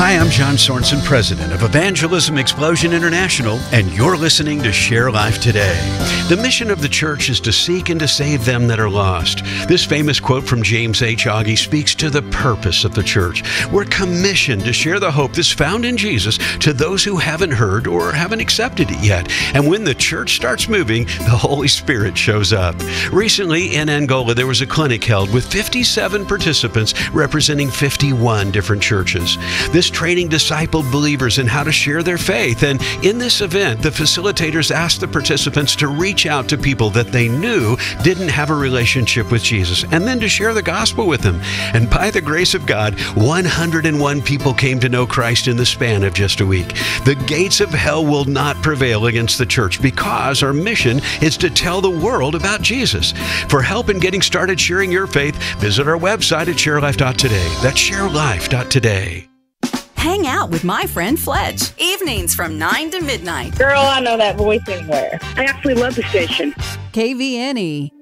Hi, I'm John Sorensen, president of Evangelism Explosion International, and you're listening to Share Life Today. The mission of the church is to seek and to save them that are lost. This famous quote from James H. Augie speaks to the purpose of the church. We're commissioned to share the hope that's found in Jesus to those who haven't heard or haven't accepted it yet. And when the church starts moving, the Holy Spirit shows up. Recently in Angola, there was a clinic held with 57 participants representing 51 different churches. This training discipled believers in how to share their faith. And in this event, the facilitators asked the participants to reach out to people that they knew didn't have a relationship with Jesus, and then to share the gospel with them. And by the grace of God, 101 people came to know Christ in the span of just a week. The gates of hell will not prevail against the church because our mission is to tell the world about Jesus. For help in getting started sharing your faith, visit our website at sharelife.today. That's sharelife.today. Hang out with my friend Fletch. Evenings from 9 to midnight. Girl, I know that voice anywhere. I absolutely love the station. KVNE.